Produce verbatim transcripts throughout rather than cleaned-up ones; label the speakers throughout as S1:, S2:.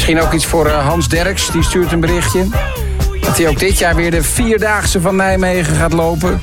S1: Misschien ook iets voor uh, Hans Derks, die stuurt een berichtje. Dat hij ook dit jaar weer de Vierdaagse van Nijmegen gaat lopen.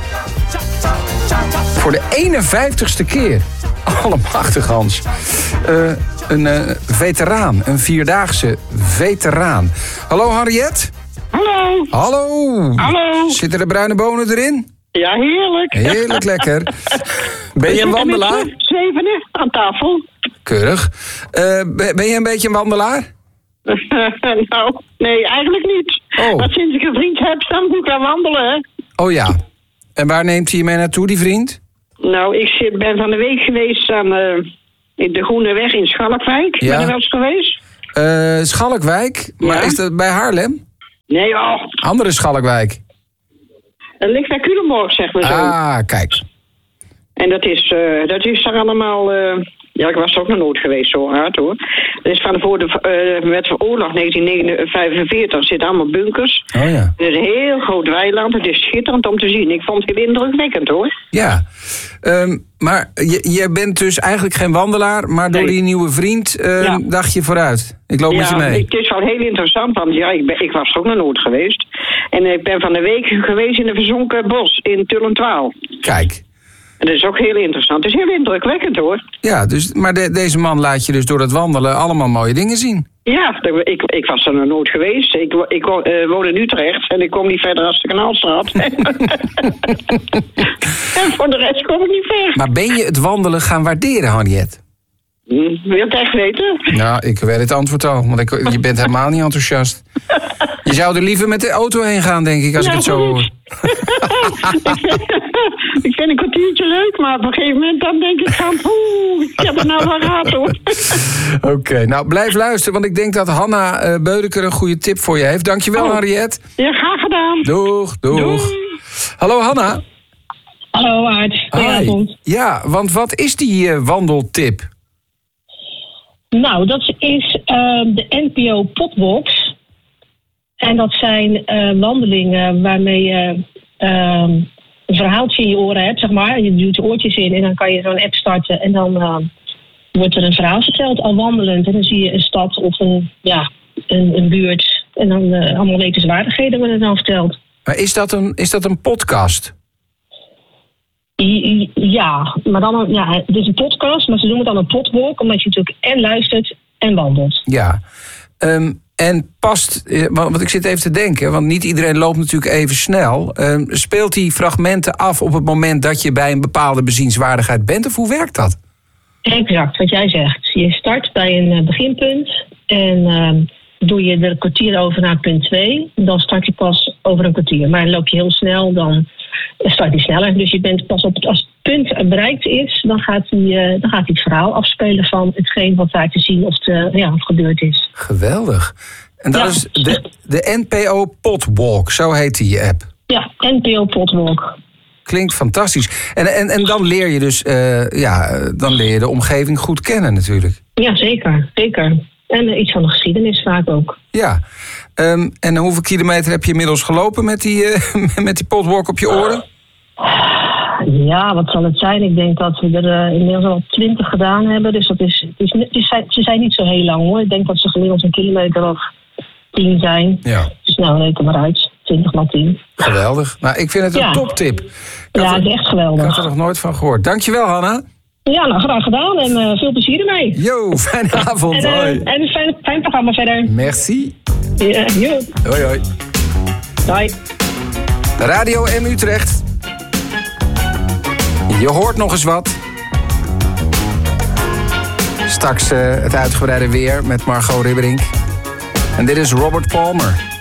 S1: Voor de eenenvijftigste keer. Allemachtig, Hans. Uh, een uh, veteraan, een Vierdaagse veteraan. Hallo, Harriet.
S2: Hallo.
S1: Hallo.
S2: Hallo.
S1: Zitten de bruine bonen erin?
S2: Ja, heerlijk.
S1: Heerlijk lekker. Ben je een wandelaar?
S2: Zevenen aan tafel.
S1: Keurig. Uh, ben je een beetje een wandelaar?
S2: Nou, nee, eigenlijk niet.
S1: Oh.
S2: Maar sinds ik een vriend heb, dan moet ik wel wandelen, hè.
S1: Oh ja. En waar neemt hij je mee naartoe, die vriend?
S2: Nou, ik zit, ben van de week geweest aan uh, in de Groene Weg in Schalkwijk.
S1: Ja.
S2: Ben je wel eens geweest?
S1: Uh, Schalkwijk? Maar
S2: Ja.
S1: is dat bij Haarlem?
S2: Nee, oh.
S1: Andere Schalkwijk.
S2: Dat ligt bij Culemborg, zeg maar zo.
S1: Ah, kijk.
S2: En dat is, uh, dat is daar allemaal... Uh, ja, ik was er ook nog nooit geweest, zo hard hoor. Dat is van voor de uh, wet van oorlog negentien vijfenveertig zitten allemaal bunkers.
S1: Oh ja.
S2: Het is een heel groot weiland. Het is schitterend om te zien. Ik vond het heel indrukwekkend hoor.
S1: Ja. Um, maar je bent dus eigenlijk geen wandelaar, maar door
S2: Nee.
S1: die nieuwe vriend uh,
S2: Ja.
S1: dacht je vooruit. Ik loop met je
S2: Ja,
S1: mee.
S2: het is wel heel interessant, want ja, ik, ben, ik was er ook nog nooit geweest. En ik ben van de week geweest in een verzonken bos in Tullentwaal.
S1: Kijk.
S2: En dat is ook heel interessant. Het is heel indrukwekkend hoor.
S1: Ja, dus, maar de, deze man laat je dus door het wandelen allemaal mooie dingen zien.
S2: Ja, ik, ik was er nog nooit geweest. Ik, ik uh, woon in Utrecht en ik kom niet verder als de Kanaalstraat. En voor de rest kom ik niet ver.
S1: Maar ben je het wandelen gaan waarderen, Harriet?
S2: Hm, wil je het echt weten?
S1: Nou, ik weet het antwoord al, want ik, je bent helemaal niet enthousiast. Je zou er liever met de auto heen gaan, denk ik, als
S2: Ja,
S1: ik het zo hoor.
S2: ik, vind, ik vind een kwartiertje leuk, maar op een gegeven moment dan denk ik van... Oeh, ik heb het nou wel gehad hoor.
S1: Oké, okay, nou blijf luisteren, want ik denk dat Hanna uh, Beudeker een goede tip voor je heeft. Dankjewel,
S2: oh.
S1: Harriet.
S2: Ja, graag gedaan.
S1: Doeg, doeg.
S2: Doei.
S1: Hallo, Hanna.
S3: Hallo, Aart. Goedenavond.
S1: Ja, want wat is die uh, wandeltip?
S3: Nou, dat is uh, de N P O Potwalks. En dat zijn uh, wandelingen waarmee je uh, um, een verhaaltje in je oren hebt, zeg maar. Je duwt je oortjes in en dan kan je zo'n app starten. En dan uh, wordt er een verhaal verteld, al wandelend. En dan zie je een stad of een, ja, een, een buurt. En dan uh, allemaal wetenswaardigheden worden dan verteld.
S1: Maar is dat een, is dat een podcast?
S3: Ja, maar dan ja, het is een podcast, maar ze noemen het dan een potwalk, omdat je natuurlijk en luistert en wandelt.
S1: Ja, um, en past, want ik zit even te denken, want niet iedereen loopt natuurlijk even snel. Um, speelt die fragmenten af op het moment dat je bij een bepaalde bezienswaardigheid bent, of hoe werkt dat?
S3: Exact, wat jij zegt. Je start bij een beginpunt en uh, doe je er kwartier over naar punt twee, dan start je pas over een kwartier. Maar loop je heel snel, dan start je sneller. Dus je bent pas op het, als het punt bereikt is, dan gaat hij uh, dan gaat hij het verhaal afspelen van hetgeen wat daar te zien of, te, ja, of gebeurd is.
S1: Geweldig. En dat
S3: ja.
S1: is de, de N P O Potwalk, zo heet die app.
S3: Ja, N P O Potwalk.
S1: Klinkt fantastisch. En, en, en dan leer je dus uh, ja, dan leer je de omgeving goed kennen natuurlijk.
S3: Ja, zeker. zeker. En uh, iets van de geschiedenis vaak ook.
S1: Ja. Um, en hoeveel kilometer heb je inmiddels gelopen met die, uh, met die potwalk op je oren?
S3: Ja, wat zal het zijn? Ik denk dat we er uh, inmiddels al twintig gedaan hebben. Dus dat is, het is, het is, ze zijn niet zo heel lang hoor. Ik denk dat ze gemiddeld een kilometer of tien zijn.
S1: Ja.
S3: Dus nou, reken maar uit. twintig maal tien.
S1: Geweldig. Nou, ik vind het een ja. toptip.
S3: Ja, het is echt geweldig.
S1: Ik had er nog nooit van gehoord. Dankjewel, Hanna.
S3: Ja, nou, graag gedaan en uh, veel plezier ermee.
S1: Jo, fijne avond.
S3: En, uh,
S1: hoi.
S3: En een fijn, fijn programma verder.
S1: Merci.
S3: Ja, jo.
S1: Hoi, hoi.
S3: Hoi.
S1: Radio M Utrecht. Je hoort nog eens wat. Straks uh, het uitgebreide weer met Margot Ribberink. En dit is Robert Palmer.